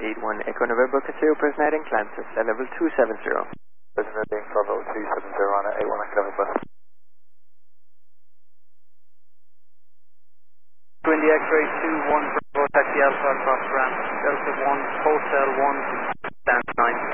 81 Echo November Casio personating climb to level 270. Personating level 270 on 81 Echo November. Windy X-ray 21 Bravo Taxi Alpha across ramp Delta 1 Hotel 1 stand 9.